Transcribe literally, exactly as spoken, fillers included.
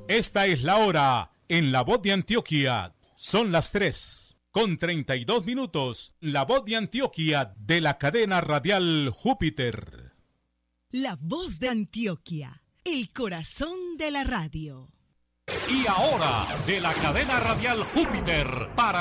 Esta es la hora en La Voz de Antioquia. Son las tres con treinta y dos minutos. La Voz de Antioquia de la cadena radial Júpiter. La Voz de Antioquia, el corazón de la radio. Y ahora, de la cadena radial Júpiter, para